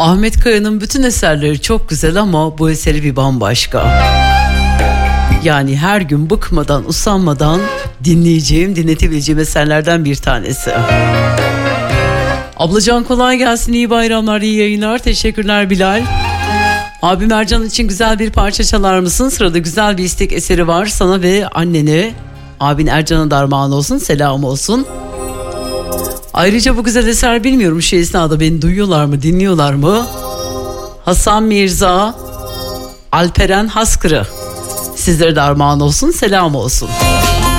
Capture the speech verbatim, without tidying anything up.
Ahmet Kaya'nın bütün eserleri çok güzel ama bu eseri bir bambaşka. Yani her gün bıkmadan, usanmadan dinleyeceğim, dinletebileceğim eserlerden bir tanesi. Ablacan kolay gelsin, iyi bayramlar, iyi yayınlar. Teşekkürler Bilal. Abim Ercan için güzel bir parça çalar mısın? Sırada güzel bir istek eseri var, sana ve annene. Abin Ercan'a da armağan olsun, selam olsun. Ayrıca bu güzel eser, bilmiyorum şu esnada beni duyuyorlar mı, dinliyorlar mı? Hasan Mirza, Alperen Haskırı. Sizlere de armağan olsun, selam olsun.